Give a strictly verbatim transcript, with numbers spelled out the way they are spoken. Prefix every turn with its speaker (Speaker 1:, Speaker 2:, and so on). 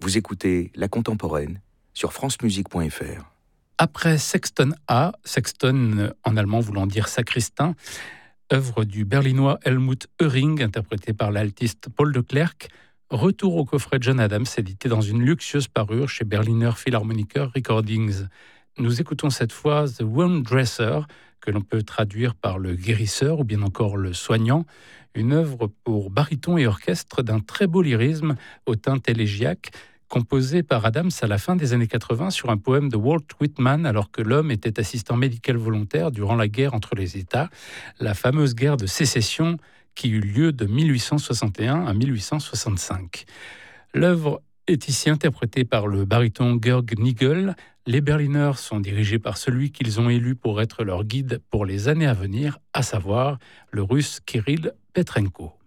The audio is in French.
Speaker 1: Vous écoutez La Contemporaine sur francemusique point f r.
Speaker 2: Après Sexton A, Sexton en allemand voulant dire sacristain, œuvre du berlinois Helmut Höring, interprété par l'altiste Paul de Klerk, retour au coffret John Adams, édité dans une luxueuse parure chez Berliner Philharmoniker Recordings. Nous écoutons cette fois The Wound Dresser, que l'on peut traduire par le guérisseur ou bien encore le soignant, une œuvre pour baryton et orchestre d'un très beau lyrisme au teint élégiaque, composé par Adams à la fin des années quatre-vingts sur un poème de Walt Whitman alors que l'homme était assistant médical volontaire durant la guerre entre les États, la fameuse guerre de sécession qui eut lieu de mille huit cent soixante et un à mille huit cent soixante-cinq. L'œuvre est ici interprétée par le baryton Georg Nigel. Les Berliners sont dirigés par celui qu'ils ont élu pour être leur guide pour les années à venir, à savoir le russe Kirill Petrenko.